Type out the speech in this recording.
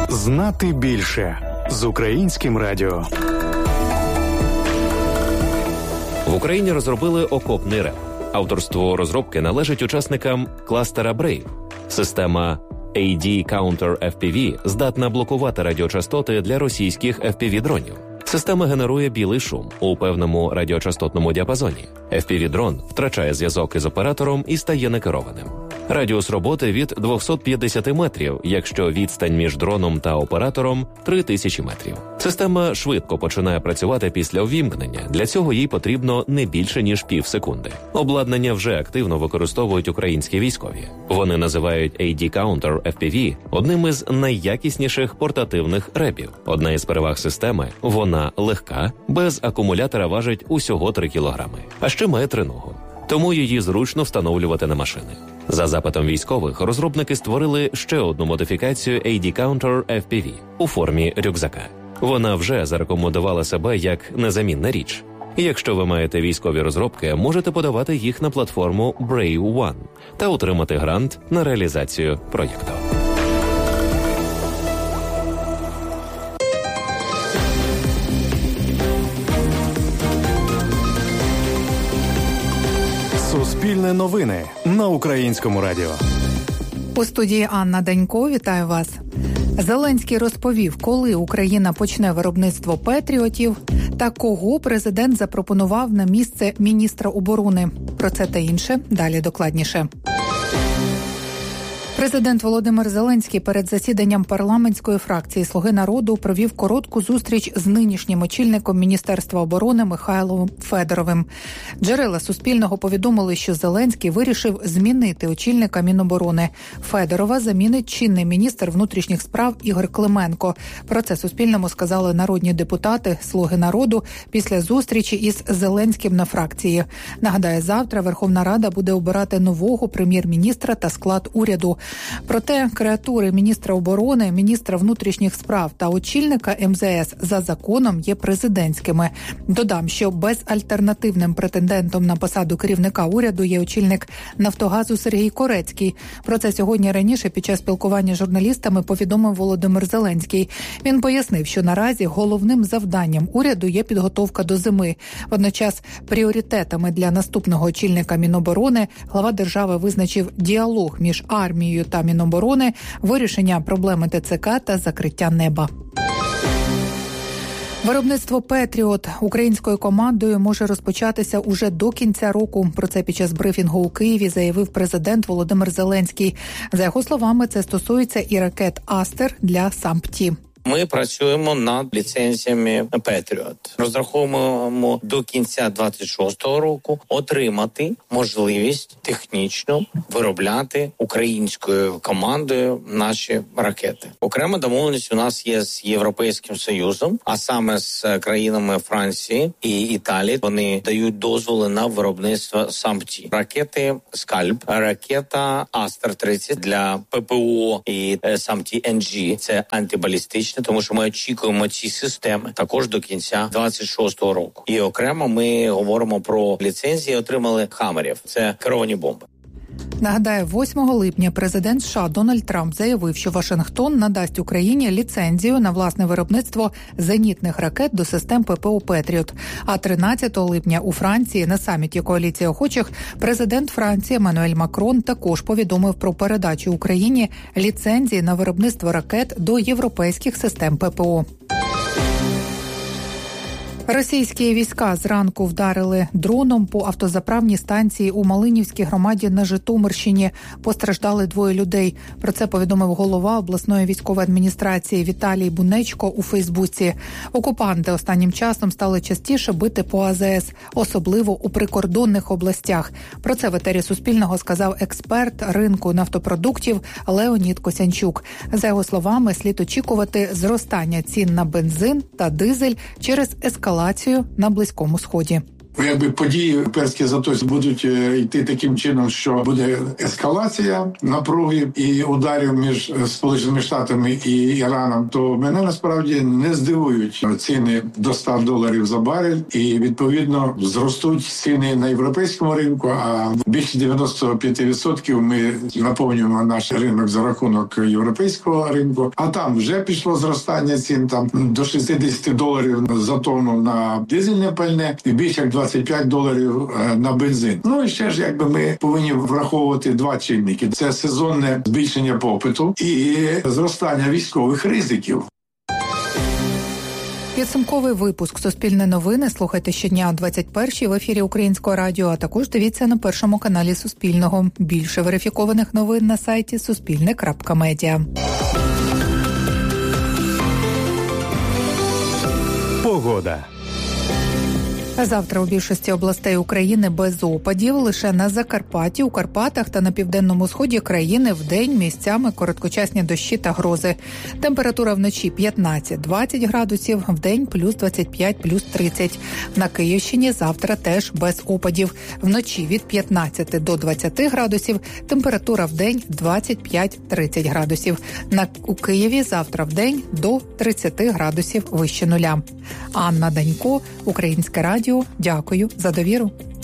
Знати більше з Українським радіо. В Україні розробили окопний РЕП. Авторство розробки належить учасникам кластера Brave. Система AD Counter FPV здатна блокувати радіочастоти для російських FPV-дронів. Система генерує білий шум у певному радіочастотному діапазоні. FPV-дрон втрачає зв'язок із оператором і стає некерованим. Радіус роботи від 250 метрів, якщо відстань між дроном та оператором – 3000 метрів. Система швидко починає працювати після увімкнення. Для цього їй потрібно не більше, ніж півсекунди. Обладнання вже активно використовують українські військові. Вони називають AD Counter FPV одним із найякісніших портативних репів. Одна із переваг системи – вона легка, без акумулятора важить усього 3 кілограми, а ще має триногу. Тому її зручно встановлювати на машини. За запитом військових, розробники створили ще одну модифікацію AD Counter FPV у формі рюкзака. Вона вже зарекомендувала себе як незамінна річ. Якщо ви маєте військові розробки, можете подавати їх на платформу Brave One та отримати грант на реалізацію проєкту. Суспільне новини на Українському радіо. У студії Анна Данько. Вітаю вас. Зеленський розповів, коли Україна почне виробництво «Петріотів» та кого президент запропонував на місце міністра оборони. Про це та інше далі докладніше. Президент Володимир Зеленський перед засіданням парламентської фракції «Слуги народу» провів коротку зустріч з нинішнім очільником Міністерства оборони Михайлом Федоровим. Джерела Суспільного повідомили, що Зеленський вирішив змінити очільника Міноборони. Федорова замінить чинний міністр внутрішніх справ Ігор Клименко. Про це Суспільному сказали народні депутати «Слуги народу» після зустрічі із Зеленським на фракції. Нагадаю, завтра Верховна Рада буде обирати нового прем'єр-міністра та склад уряду. Проте креатури міністра оборони, міністра внутрішніх справ та очільника МЗС за законом є президентськими. Додам, що безальтернативним претендентом на посаду керівника уряду є очільник «Нафтогазу» Сергій Корецький. Про це сьогодні раніше під час спілкування з журналістами повідомив Володимир Зеленський. Він пояснив, що наразі головним завданням уряду є підготовка до зими. Водночас пріоритетами для наступного очільника Міноборони глава держави визначив діалог між армією та Міноборони, вирішення проблеми ТЦК та закриття неба. Виробництво «Петріот» українською командою може розпочатися уже до кінця року. Про це під час брифінгу у Києві заявив президент Володимир Зеленський. За його словами, це стосується і ракет «Астер» для САМПТІ. Ми працюємо над ліцензіями «Петріот». Розраховуємо до кінця 26-го року отримати можливість технічно виробляти українською командою наші ракети. Окрема домовленість у нас є з Європейським Союзом, а саме з країнами Франції і Італії. Вони дають дозволи на виробництво САМПТІ. Ракети «Скальп», ракета «Астер-30» для ППО і САМПТІ-НГ – це антибалістичні, тому що ми очікуємо ці системи також до кінця 26-го року. І окремо ми говоримо про ліцензії, отримали «Хаммерів». Це керовані бомби. Нагадаю, 8 липня президент США Дональд Трамп заявив, що Вашингтон надасть Україні ліцензію на власне виробництво зенітних ракет до систем ППО «Петріот». А 13 липня у Франції на саміті коаліції охочих президент Франції Еммануель Макрон також повідомив про передачу Україні ліцензії на виробництво ракет до європейських систем ППО. Російські війська зранку вдарили дроном по автозаправній станції у Малинівській громаді на Житомирщині. Постраждали 2 людей. Про це повідомив голова обласної військової адміністрації Віталій Бунечко у Фейсбуці. Окупанти останнім часом стали частіше бити по АЗС, особливо у прикордонних областях. Про це в етері Суспільного сказав експерт ринку нафтопродуктів Леонід Косянчук. За його словами, слід очікувати зростання цін на бензин та дизель через ескалацію на Близькому Сході. якби події в Перській затоці будуть йти таким чином, що буде ескалація напруги і ударів між Сполученими Штатами і Іраном, то мене насправді не здивують ціни до $100 за барель, і відповідно зростуть ціни на європейському ринку, а більше 95% ми наповнюємо наш ринок за рахунок європейського ринку, а там вже пішло зростання цін там до $60 за тонну на дизельне пальне і більше як $25 на бензин. Ну і ще ж якби ми повинні враховувати два чинники. Це сезонне збільшення попиту і зростання військових ризиків. Підсумковий випуск «Суспільне новини» слухайте щодня о 21-й в ефірі Українського радіо, а також дивіться на першому каналі Суспільного. Більше верифікованих новин на сайті suspilne.media. Погода. Завтра у більшості областей України без опадів. Лише на Закарпатті, у Карпатах та на південному сході країни вдень місцями короткочасні дощі та грози. Температура вночі 15-20 градусів, вдень плюс 25, плюс 30. На Київщині завтра теж без опадів. Вночі від 15 до 20 градусів, температура вдень 25-30 градусів. У Києві завтра вдень до 30 градусів вище нуля. Анна Данько, Українське радіо. Дякую за довіру.